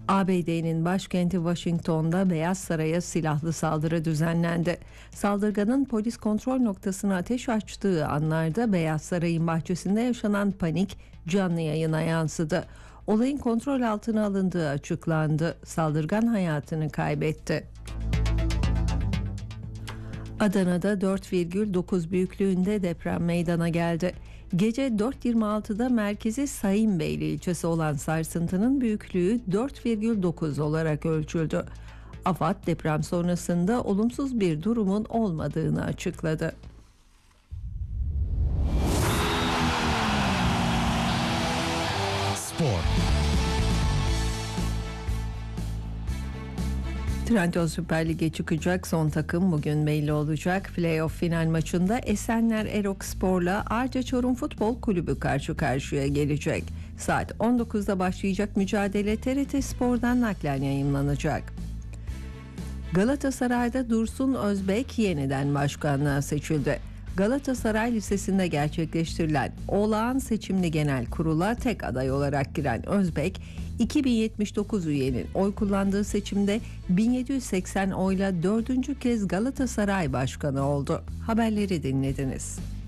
ABD'nin başkenti Washington'da Beyaz Saray'a silahlı saldırı düzenlendi. Saldırganın polis kontrol noktasına ateş açtığı anlarda Beyaz Saray'ın bahçesinde yaşanan panik canlı yayına yansıdı. Olayın kontrol altına alındığı açıklandı. Saldırgan hayatını kaybetti. Adana'da 4,9 büyüklüğünde deprem meydana geldi. Gece 4.26'da merkezi Sayınbeyli ilçesi olan sarsıntının büyüklüğü 4,9 olarak ölçüldü. AFAD deprem sonrasında olumsuz bir durumun olmadığını açıkladı. Spor. Trendyol Süper Lig'e çıkacak son takım bugün belli olacak. Playoff final maçında Esenler Erokspor'la Arca Çorum Futbol Kulübü karşı karşıya gelecek. Saat 19'da başlayacak mücadele TRT Spor'dan naklen yayınlanacak. Galatasaray'da Dursun Özbek yeniden başkanlığa seçildi. Galatasaray Lisesi'nde gerçekleştirilen olağan seçimli genel kurula tek aday olarak giren Özbek, 2079 üyenin oy kullandığı seçimde 1780 oyla 4. kez Galatasaray Başkanı oldu. Haberleri dinlediniz.